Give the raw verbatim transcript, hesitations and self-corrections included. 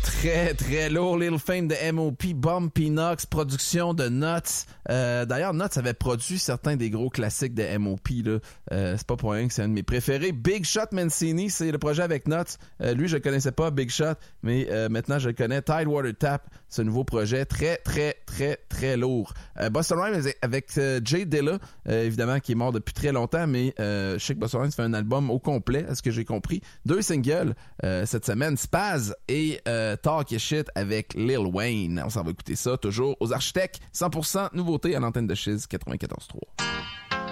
Très, très lourd. Little Fame de M O P, Bumpy Knox, production de Nuts. Euh, d'ailleurs, Nuts avait produit certains des gros classiques de M O P. Là. Euh, c'est pas pour rien que c'est un de mes préférés. Big Shot Mancini, c'est le projet avec Nuts. Euh, lui, je connaissais pas, Big Shot, mais euh, maintenant, je le connais. Tidewater Tap, ce nouveau projet. Très, très, très, très lourd. Euh, Busta Rhymes avec euh, Jay Dilla, euh, évidemment, qui est mort depuis très longtemps, mais euh, je sais que Busta Rhymes fait un album au complet, à ce que j'ai compris. Deux singles euh, cette semaine, Spaz et euh, Talk Your Shit avec Lil Wayne. On s'en va écouter ça, toujours aux Architectes. cent pour cent nouveauté à l'antenne de Chiz quatre-vingt-quatorze trois.